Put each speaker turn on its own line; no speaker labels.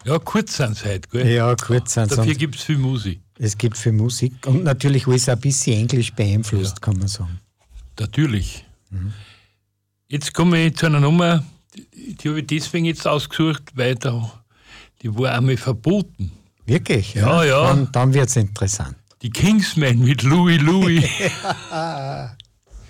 Ja, kurz sind sie heute, gell?
Ja, kurz sind sie.
Dafür gibt es viel Musik.
Es gibt viel Musik und natürlich alles ein bisschen englisch beeinflusst, kann man sagen.
Natürlich. Jetzt komme ich zu einer Nummer, die habe ich deswegen jetzt ausgesucht, weil die war einmal verboten.
Wirklich?
Ja.
Dann wird es interessant.
Die Kingsmen mit Louie Louie.